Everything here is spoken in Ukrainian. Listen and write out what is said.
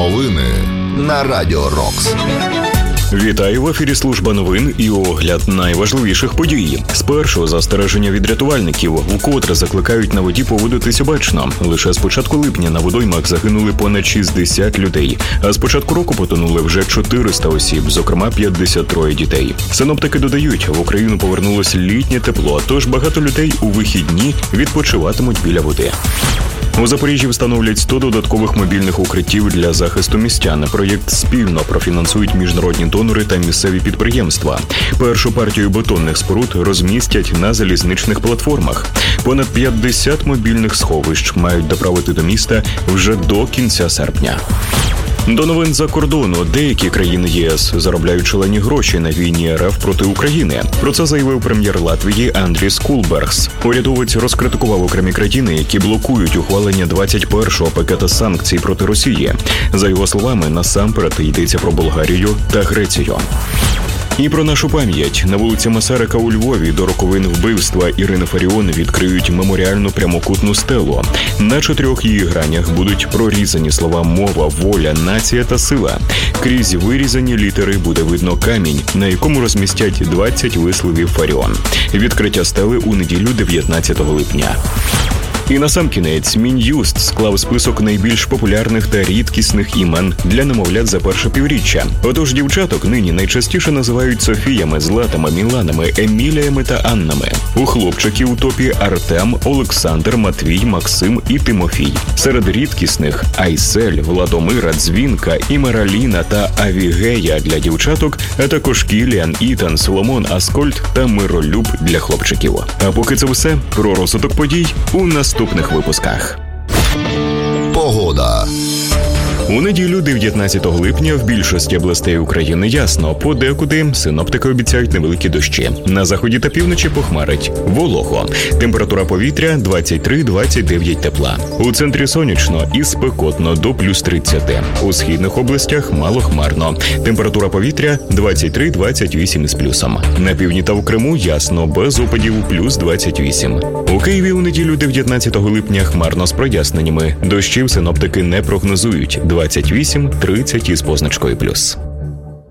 Новини на Радіо Рокс. Вітаю, в ефірі служба новин і огляд найважливіших подій. Спершу застереження від рятувальників, вкотре закликають на воді поводитись обачно. Лише з початку липня на водоймах загинули понад 60 людей, а з початку року потонули вже 400 осіб, зокрема 53 дітей. Синоптики додають, в Україну повернулось літнє тепло, тож багато людей у вихідні відпочиватимуть біля води. У Запоріжжі встановлять 100 додаткових мобільних укриттів для захисту містян. Проєкт спільно профінансують міжнародні донори та місцеві підприємства. Першу партію бетонних споруд розмістять на залізничних платформах. Понад 50 мобільних сховищ мають доправити до міста вже до кінця серпня. До новин за кордону. Деякі країни ЄС заробляють шалені гроші на війні РФ проти України. Про це заявив прем'єр Латвії Андріс Кулбергс. Урядовець розкритикував окремі країни, які блокують ухвалення 21-го пакета санкцій проти Росії. За його словами, насамперед йдеться про Болгарію та Грецію. І про нашу пам'ять. На вулиці Масарика у Львові до роковин вбивства Ірини Фаріон відкриють меморіальну прямокутну стелу. На 4 її гранях будуть прорізані слова «мова», «воля», «нація» та «сила». Крізь вирізані літери буде видно камінь, на якому розмістять 20 висловів Фаріон. Відкриття стели у неділю 19 липня. І насамкінець Мін'юст склав список найбільш популярних та рідкісних імен для немовлят за перше півріччя. Отож, дівчаток нині найчастіше називають Софіями, Златами, Міланами, Еміліями та Аннами. У хлопчиків у топі Артем, Олександр, Матвій, Максим і Тимофій. Серед рідкісних – Айсель, Владомира, Дзвінка, Імераліна та Авігея для дівчаток, а також Кіліан, Ітан, Соломон, Аскольд та Миролюб для хлопчиків. А поки це все, про розвиток подій у наступних випусках. Погода. У неділю 19 липня в більшості областей України ясно, подекуди синоптики обіцяють невеликі дощі. На заході та півночі похмарить, волого. Температура повітря 23-29 тепла. У центрі сонячно і спекотно до плюс 30. У східних областях малохмарно. Температура повітря 23-28 із плюсом. На півдні та в Криму ясно, без опадів плюс 28. У Києві у неділю 19 липня хмарно з проясненнями. Дощів синоптики не прогнозують. 28-30 із позначкою плюс.